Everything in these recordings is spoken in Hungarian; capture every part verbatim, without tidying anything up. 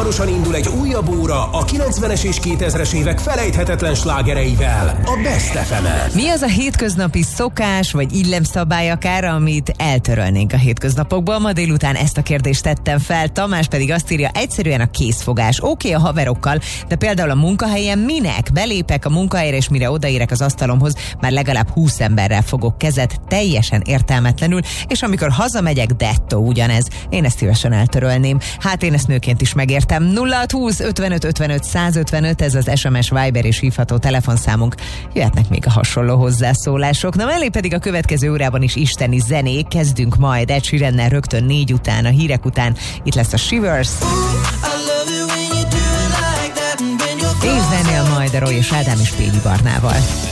Hamarosan indul egy újabb óra a kilencvenes és kétezres évek felejthetetlen slágereivel, a Best ef emen. Mi az a hétköznapi szokás, vagy illemszabály akár, amit eltörölnénk a hétköznapokból? Ma délután ezt a kérdést tettem fel, Tamás pedig azt írja, egyszerűen a készfogás. Oké, okay, a haverokkal, de például a munkahelyen minek? Belépek a munkahelyre, és mire odaérek az asztalomhoz, már legalább húsz emberrel fogok kezet, teljesen értelmetlenül, és amikor hazamegyek, dettó ugyanez. Én ezt szívesen eltörölném. Hát én ezt nőként is megértem. nulla hat húsz ötvenöt ötvenöt százötvenöt, ez az es em es, Viber és hívható telefonszámunk. Jöhetnek még a hasonló hozzászólások. Na mellé pedig a következő órában is isteni zenék. Kezdünk majd Ed Sheerannel rögtön négy után, a hírek után. Itt lesz a Shivers. És zenél majd a Roy és Ádám és Péli Barnával.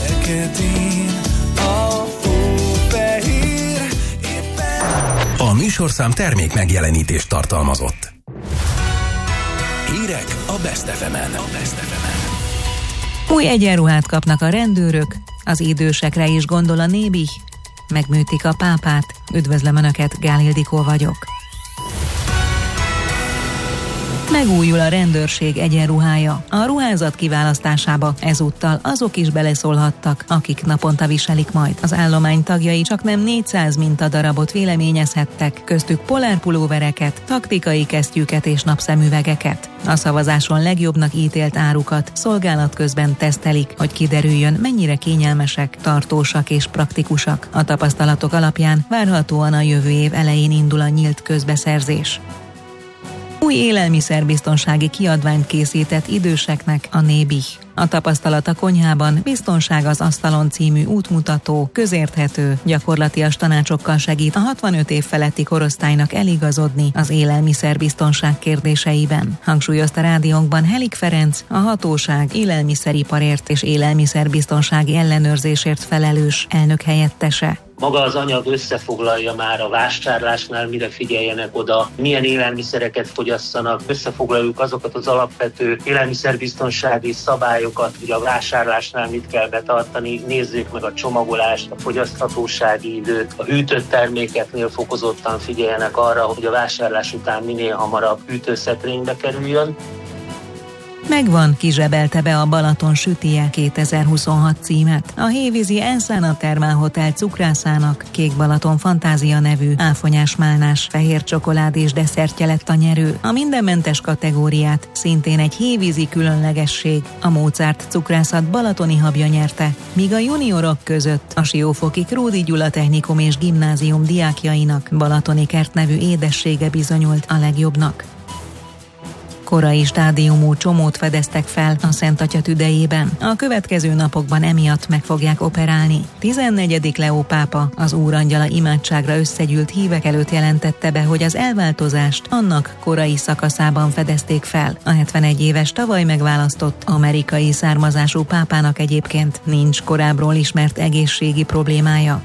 A műsorszám termék megjelenítést tartalmazott. Hírek a Best ef emen. Új egyenruhát kapnak a rendőrök, az idősekre is gondol a Nébih, megműtik a pápát. Üdvözlöm Önöket, Gál Ildikó vagyok. Megújul a rendőrség egyenruhája. A ruházat kiválasztásába ezúttal azok is beleszólhattak, akik naponta viselik majd. Az állomány tagjai csaknem négyszáz mintadarabot véleményezhettek, köztük polárpulóvereket, taktikai kesztyűket és napszemüvegeket. A szavazáson legjobbnak ítélt árukat szolgálat közben tesztelik, hogy kiderüljön, mennyire kényelmesek, tartósak és praktikusak. A tapasztalatok alapján várhatóan a jövő év elején indul a nyílt közbeszerzés. Új élelmiszerbiztonsági kiadványt készített időseknek a Nébih. A tapasztalat a konyhában, biztonság az asztalon című útmutató, közérthető, gyakorlatias tanácsokkal segít a hatvanöt év feletti korosztálynak eligazodni az élelmiszerbiztonság kérdéseiben. Hangsúlyozta rádiónkban Helik Ferenc, a hatóság élelmiszeriparért és élelmiszerbiztonsági ellenőrzésért felelős elnök helyettese. Maga az anyag összefoglalja már a vásárlásnál, mire figyeljenek oda, milyen élelmiszereket fogyasszanak, összefoglaljuk azokat az alapvető élelmiszerbiztonsági szabályokat, hogy a vásárlásnál mit kell betartani, nézzék meg a csomagolást, a fogyaszthatósági időt, a hűtött termékeknél fokozottan figyeljenek arra, hogy a vásárlás után minél hamarabb hűtőszekrénybe kerüljön. Megvan, kizsebelte be a Balaton sütije kétezer-huszonhat címet. A hévízi Enszána Termál Hotel cukrászának Kék Balaton Fantázia nevű áfonyás málnás fehér csokolád és desszertje lett a nyerő. A mindenmentes kategóriát szintén egy hévízi különlegesség, a Mozart cukrászat balatoni habja nyerte, míg a juniorok között a Siófoki Kródi Gyula Technikum és Gimnázium diákjainak Balatoni Kert nevű édessége bizonyult a legjobbnak. Korai stádiumú csomót fedeztek fel a Szent Atya tüdejében. A következő napokban emiatt meg fogják operálni. tizennegyedik Leó pápa az Úrangyala imádságra összegyűlt hívek előtt jelentette be, hogy az elváltozást annak korai szakaszában fedezték fel. A hetvenegy éves tavaly megválasztott amerikai származású pápának egyébként nincs korábbról ismert egészségi problémája.